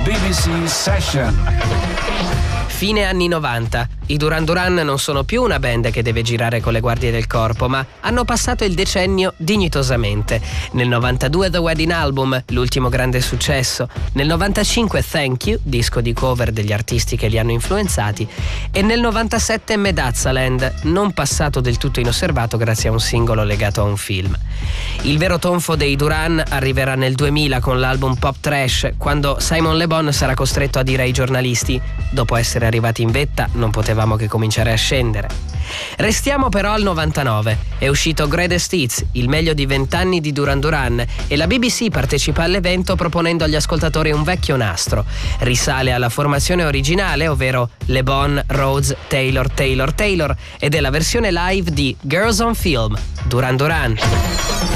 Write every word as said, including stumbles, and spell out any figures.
B B C Session. Fine anni novanta. I Duran Duran non sono più una band che deve girare con le guardie del corpo, ma hanno passato il decennio dignitosamente. Nel novantadue The Wedding Album, l'ultimo grande successo. Nel novantacinque Thank You, disco di cover degli artisti che li hanno influenzati. E nel novantasette Medazzaland, non passato del tutto inosservato grazie a un singolo legato a un film. Il vero tonfo dei Duran arriverà nel duemila con l'album Pop Trash, quando Simon Le Bon sarà costretto a dire ai giornalisti: dopo essere arrivati in vetta non potevamo che cominciare a scendere. Restiamo però al novantanove. È uscito Greatest Hits, il meglio di vent'anni di Duran Duran, e la B B C partecipa all'evento proponendo agli ascoltatori un vecchio nastro. Risale alla formazione originale, ovvero Le Bon, Rhodes, Taylor, Taylor, Taylor, ed è la versione live di Girls on Film, Duran Duran.